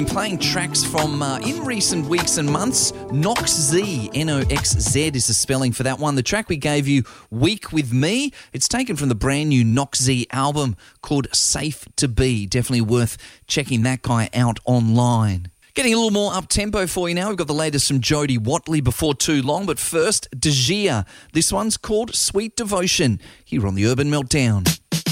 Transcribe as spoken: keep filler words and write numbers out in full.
Playing tracks from uh, in recent weeks and months. Nox Z, N O X Z is the spelling for that one. The track we gave you, Week With Me, it's taken from the brand new Nox Z album called Safe To Be. Definitely worth checking that guy out online. Getting a little more up-tempo for you now. We've got the latest from Jody Watley before too long. But first, De Gia. This one's called Sweet Devotion. Here on the Urban Meltdown.